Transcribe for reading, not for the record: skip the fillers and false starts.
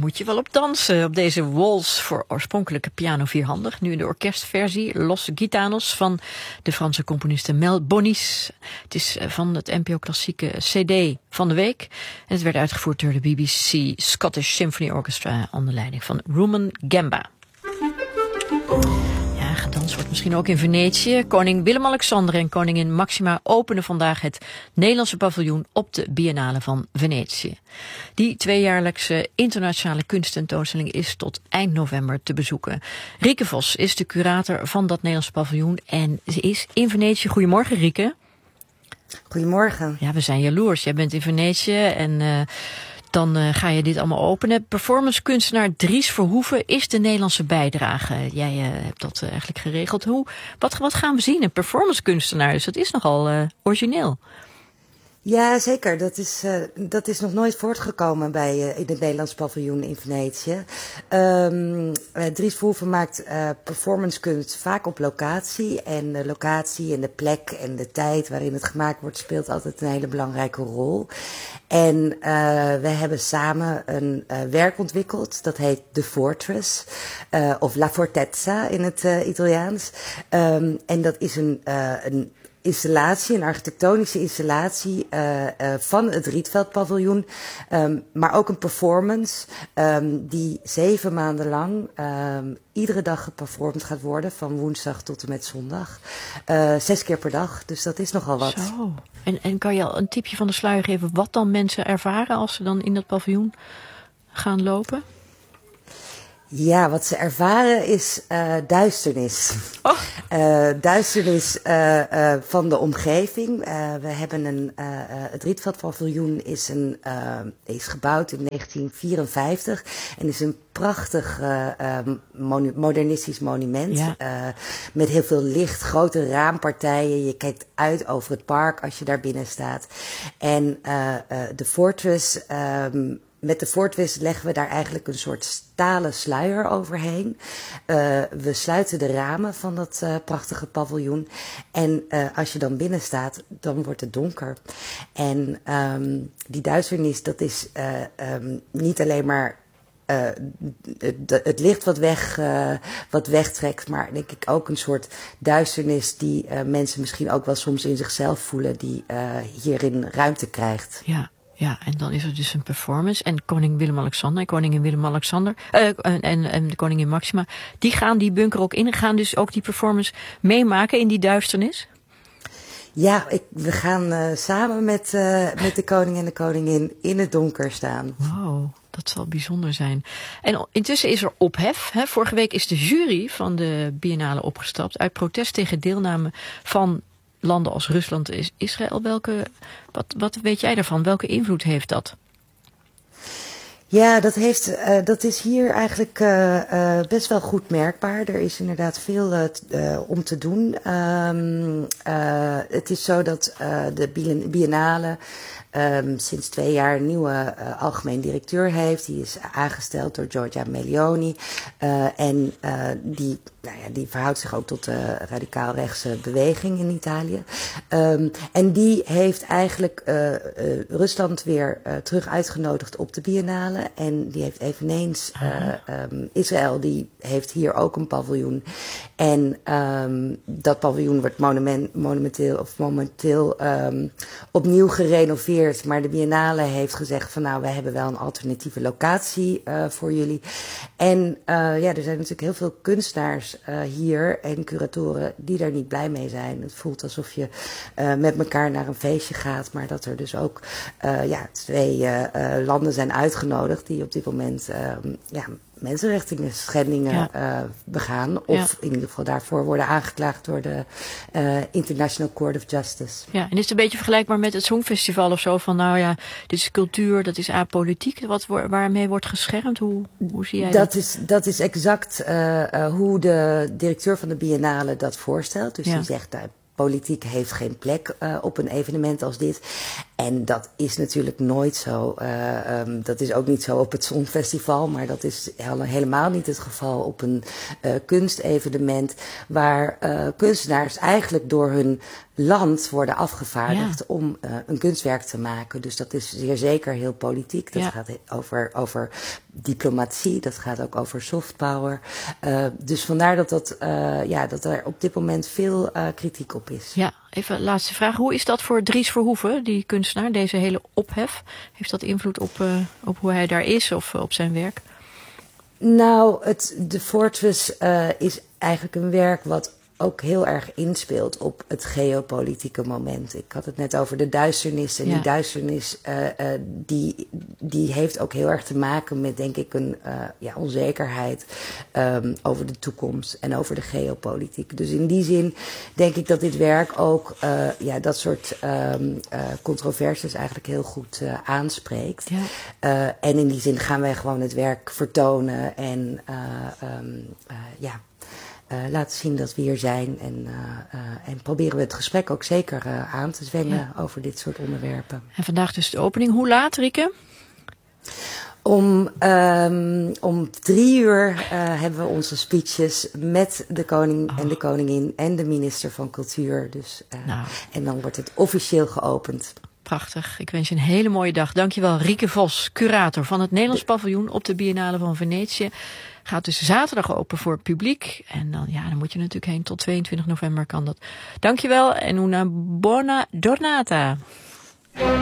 moet je wel op dansen. Op deze wals voor oorspronkelijke piano vierhandig. Nu in de orkestversie Los Gitanos van de Franse componiste Mel Bonis. Het is van het NPO Klassieke CD van de week. En het werd uitgevoerd door de BBC Scottish Symphony Orchestra onder leiding van Rumen Gamba. Ja, gedanst wordt misschien ook in Venetië. Koning Willem-Alexander en koningin Maxima openen vandaag het Nederlandse paviljoen op de Biennale van Venetië. Die tweejaarlijkse internationale kunsttentoonstelling is tot eind november te bezoeken. Rieke Vos is de curator van dat Nederlandse paviljoen en ze is in Venetië. Goedemorgen, Rieke. Goedemorgen. Ja, we zijn jaloers. Jij bent in Venetië en dan ga je dit allemaal openen. Performancekunstenaar Dries Verhoeven is de Nederlandse bijdrage. Jij hebt dat eigenlijk geregeld. Wat gaan we zien? Een performancekunstenaar, dus dat is nogal origineel. Ja, zeker. Dat is nog nooit voortgekomen in het Nederlands paviljoen in Venetië. Dries Verhoeven maakt performancekunst vaak op locatie. En de locatie en de plek en de tijd waarin het gemaakt wordt speelt altijd een hele belangrijke rol. En we hebben samen een werk ontwikkeld. Dat heet The Fortress. Of La Fortezza in het Italiaans. En dat is een installatie, een architectonische installatie van het Rietveldpaviljoen. Maar ook een performance die 7 maanden lang iedere dag geperformd gaat worden. Van woensdag tot en met zondag. 6 keer per dag, dus dat is nogal wat. Zo. En kan je al een tipje van de sluier geven wat dan mensen ervaren als ze dan in dat paviljoen gaan lopen? Ja, wat ze ervaren is duisternis. Oh. Duisternis van de omgeving. We hebben het Rietveldpaviljoen is gebouwd in 1954 en is een prachtig modernistisch monument. Ja. Met heel veel licht, grote raampartijen. Je kijkt uit over het park als je daar binnen staat. En de Fortress. Met de Fortress leggen we daar eigenlijk een soort stalen sluier overheen. We sluiten de ramen van dat prachtige paviljoen. En als je dan binnen staat, dan wordt het donker. En die duisternis, dat is niet alleen maar het licht wat wegtrekt, maar denk ik ook een soort duisternis die mensen misschien ook wel soms in zichzelf voelen, die hierin ruimte krijgt. Ja. Ja, en dan is er dus een performance. En koning Willem-Alexander en koningin Willem-Alexander en de koningin Maxima, die gaan die bunker ook in en gaan dus ook die performance meemaken in die duisternis? Ja, we gaan samen met de koning en de koningin in het donker staan. Wow, dat zal bijzonder zijn. En intussen is er ophef. Hè? Vorige week is de jury van de Biennale opgestapt uit protest tegen deelname van landen als Rusland en Israël. Wat weet jij daarvan? Welke invloed heeft dat? Ja, dat is hier eigenlijk best wel goed merkbaar. Er is inderdaad veel om te doen. Het is zo dat de Biennale sinds 2 jaar een nieuwe algemeen directeur heeft. Die is aangesteld door Giorgia Meloni. En die verhoudt zich ook tot de radicaal-rechtse beweging in Italië. En die heeft eigenlijk Rusland weer terug uitgenodigd op de Biennale. En die heeft eveneens Israël, die heeft hier ook een paviljoen. En dat paviljoen wordt momenteel opnieuw gerenoveerd. Maar de Biennale heeft gezegd van nou, wij hebben wel een alternatieve locatie voor jullie. En er zijn natuurlijk heel veel kunstenaars hier en curatoren die daar niet blij mee zijn. Het voelt alsof je met elkaar naar een feestje gaat, maar dat er dus ook 2 landen zijn uitgenodigd die op dit moment mensenrechten schendingen begaan. Of in ieder geval daarvoor worden aangeklaagd door de International Court of Justice. Ja, en is het een beetje vergelijkbaar met het Songfestival of zo? Van nou ja, dit is cultuur, dat is apolitiek. Waarmee wordt geschermd? Hoe zie jij dat? Dat is exact hoe de directeur van de Biennale dat voorstelt. Dus die zegt, politiek heeft geen plek op een evenement als dit. En dat is natuurlijk nooit zo. Dat is ook niet zo op het Songfestival, maar dat is helemaal niet het geval op een kunstevenement waar kunstenaars eigenlijk door hun land worden afgevaardigd om een kunstwerk te maken. Dus dat is zeer zeker heel politiek. Dat gaat over diplomatie, dat gaat ook over soft power. Dus vandaar dat er op dit moment veel kritiek op is. Ja, even laatste vraag. Hoe is dat voor Dries Verhoeven, die kunstenaar, deze hele ophef? Heeft dat invloed op hoe hij daar is of op zijn werk? Nou, de Fortress is eigenlijk een werk wat ook heel erg inspeelt op het geopolitieke moment. Ik had het net over de duisternis. En die duisternis die heeft ook heel erg te maken met, denk ik, een onzekerheid over de toekomst en over de geopolitiek. Dus in die zin denk ik dat dit werk ook dat soort controversies eigenlijk heel goed aanspreekt. Ja. En in die zin gaan wij gewoon het werk vertonen en laten zien dat we hier zijn en proberen we het gesprek ook zeker aan te zwengelen over dit soort onderwerpen. En vandaag dus de opening. Hoe laat, Rieke? Om 3:00 hebben we onze speeches met de koning en de koningin en de minister van Cultuur. Dus, en dan wordt het officieel geopend. Prachtig. Ik wens je een hele mooie dag. Dankjewel, Rieke Vos, curator van het Nederlands Paviljoen op de Biennale van Venetië. Gaat dus zaterdag open voor het publiek. En dan moet je natuurlijk heen. Tot 22 november kan dat. Dankjewel en una buona giornata.